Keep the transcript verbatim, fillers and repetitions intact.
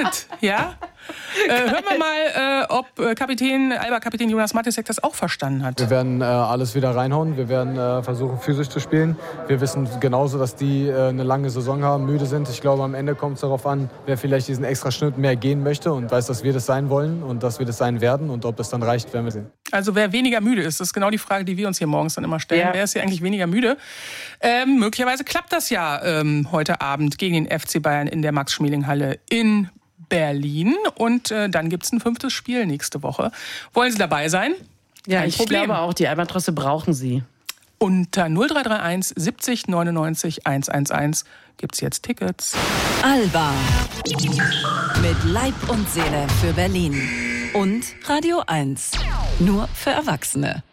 mit, ja? Äh, hören wir mal, äh, ob Kapitän, Alba-Kapitän Jonas Matisek das auch verstanden hat. Wir werden äh, alles wieder reinhauen. Wir werden äh, versuchen, physisch zu spielen. Wir wissen genauso, dass die äh, eine lange Saison haben, müde sind. Ich glaube, am Ende kommt es darauf an, wer vielleicht diesen extra Schnitt mehr gehen möchte und weiß, dass wir das sein wollen und dass wir das sein werden. Und ob das dann reicht, werden wir sehen. Also wer weniger müde ist, das ist genau die Frage, die wir uns hier morgens dann immer stellen. Ja. Wer ist hier eigentlich weniger müde? Ähm, möglicherweise klappt das ja ähm, heute Abend gegen den F C Bayern in der Max-Schmeling-Halle in Berlin. Und äh, dann gibt es ein fünftes Spiel nächste Woche. Wollen Sie dabei sein? Ja, Kein ich Problem. glaube auch, die Albatrosse brauchen Sie. Unter null drei drei eins siebzig neunundneunzig hundertelf gibt es jetzt Tickets. Alba mit Leib und Seele für Berlin. Und Radio eins. Nur für Erwachsene.